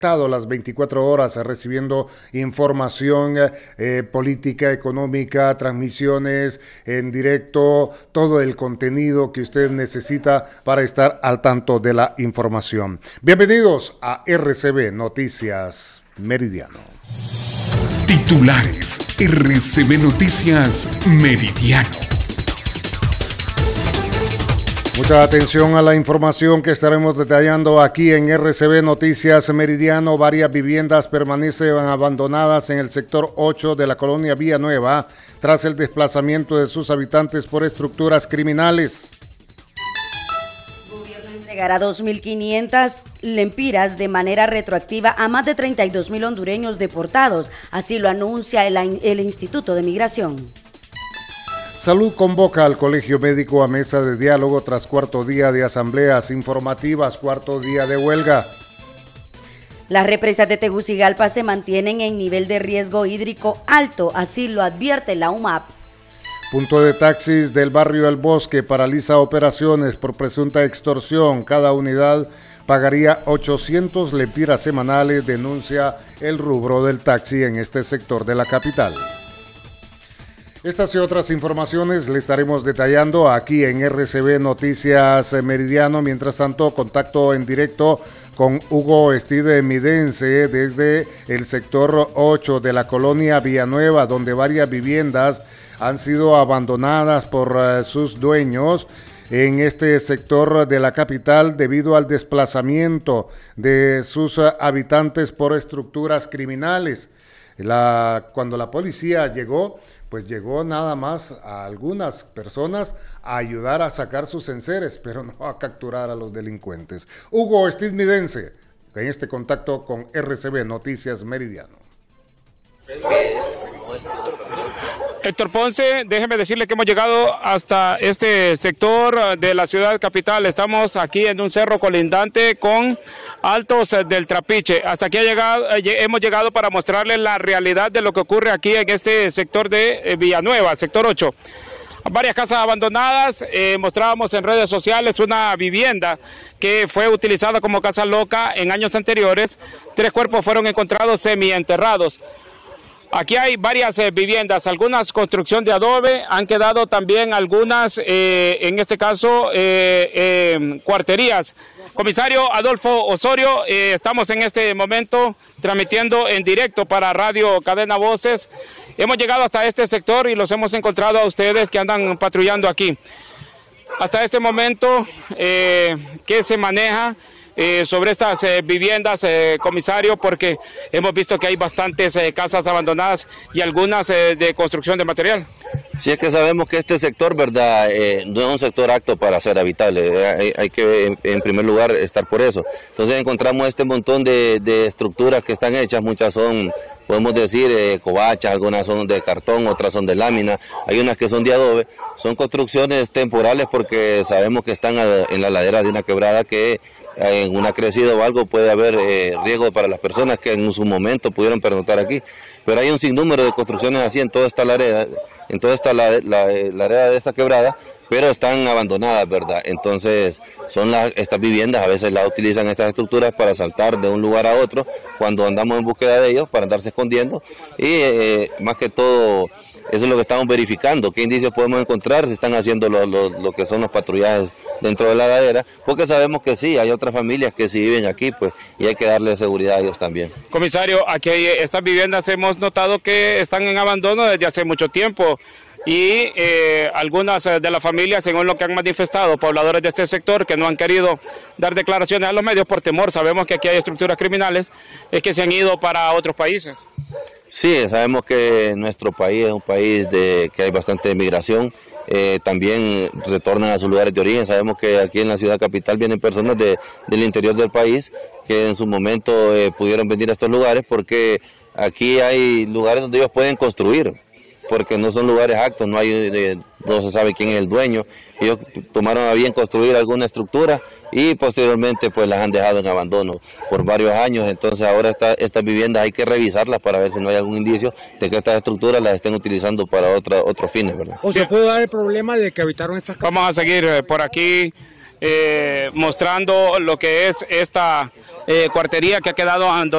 las 24 horas recibiendo información política, económica, transmisiones en directo, todo el contenido que usted necesita para estar al tanto de la información. Bienvenidos a RCB Noticias Meridiano. Titulares: RCB Noticias Meridiano. Mucha atención a la información que estaremos detallando aquí en RCB Noticias Meridiano. Varias viviendas permanecen abandonadas en el sector 8 de la colonia Villanueva tras el desplazamiento de sus habitantes por estructuras criminales. El gobierno entregará 2.500 lempiras de manera retroactiva a más de 32.000 hondureños deportados. Así lo anuncia el Instituto de Migración. Salud convoca al Colegio Médico a mesa de diálogo tras cuarto día de asambleas informativas, cuarto día de huelga. Las represas de Tegucigalpa se mantienen en nivel de riesgo hídrico alto, así lo advierte la UMAPS. Punto de taxis del barrio El Bosque paraliza operaciones por presunta extorsión. Cada unidad pagaría 800 lempiras semanales, denuncia el rubro del taxi en este sector de la capital. Estas y otras informaciones le estaremos detallando aquí en RCB Noticias Meridiano. Mientras tanto, contacto en directo con Hugo Estide Midense desde el sector 8 de la colonia Villanueva, donde varias viviendas han sido abandonadas por sus dueños en este sector de la capital debido al desplazamiento de sus habitantes por estructuras criminales. Cuando la policía llegó, pues llegó nada más a algunas personas a ayudar a sacar sus enseres, pero no a capturar a los delincuentes. Hugo Estidmidense, en este contacto con RCB Noticias Meridiano. Héctor Ponce, déjeme decirle que hemos llegado hasta este sector de la ciudad capital. Estamos aquí en un cerro colindante con Altos del Trapiche. Hasta aquí hemos llegado para mostrarles la realidad de lo que ocurre aquí en este sector de Villanueva, sector 8. Varias casas abandonadas, mostrábamos en redes sociales una vivienda que fue utilizada como casa loca en años anteriores. 3 cuerpos fueron encontrados semienterrados. Aquí hay varias viviendas, algunas construcción de adobe, han quedado también algunas, en este caso, cuarterías. Comisario Adolfo Osorio, estamos en este momento transmitiendo en directo para Radio Cadena Voces. Hemos llegado hasta este sector y los hemos encontrado a ustedes que andan patrullando aquí. Hasta este momento, ¿qué se maneja sobre estas viviendas, comisario? Porque hemos visto que hay bastantes casas abandonadas y algunas de construcción de material. Sí, es que sabemos que este sector, ¿verdad? No es un sector apto para ser habitable. Hay que, en primer lugar, estar por eso. Entonces encontramos este montón de estructuras que están hechas. Muchas son, podemos decir, covachas, algunas son de cartón, otras son de lámina. Hay unas que son de adobe. Son construcciones temporales porque sabemos que están en la ladera de una quebrada que en una crecida o algo puede haber riesgo para las personas que en su momento pudieron pernoctar aquí. Pero hay un sinnúmero de construcciones así en toda esta ladera, la ladera de esta quebrada, pero están abandonadas, ¿verdad? Entonces son estas viviendas, a veces las utilizan estas estructuras para saltar de un lugar a otro cuando andamos en búsqueda de ellos, para andarse escondiendo y más que todo eso es lo que estamos verificando, qué indicios podemos encontrar, si están haciendo lo que son los patrullajes dentro de la ladera, porque sabemos que sí, hay otras familias que sí viven aquí, pues, y hay que darle seguridad a ellos también. Comisario, aquí estas viviendas hemos notado que están en abandono desde hace mucho tiempo y algunas de las familias, según lo que han manifestado pobladores de este sector, que no han querido dar declaraciones a los medios por temor, sabemos que aquí hay estructuras criminales, es que se han ido para otros países. Sí, sabemos que nuestro país es un país que hay bastante migración, también retornan a sus lugares de origen. Sabemos que aquí en la ciudad capital vienen personas del interior del país que en su momento pudieron venir a estos lugares porque aquí hay lugares donde ellos pueden construir, porque no son lugares actos, no se sabe quién es el dueño. Ellos tomaron a bien construir alguna estructura y posteriormente pues las han dejado en abandono por varios años. Entonces ahora estas viviendas hay que revisarlas para ver si no hay algún indicio de que estas estructuras las estén utilizando para otros fines, ¿verdad? ¿O se puede dar el problema de que habitaron estas casas? Vamos a seguir por aquí mostrando lo que es esta cuartería que ha quedado abandonada.